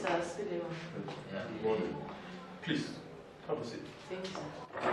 sir. See you later. Yeah. Good morning. Please, have a seat. Thank you, sir.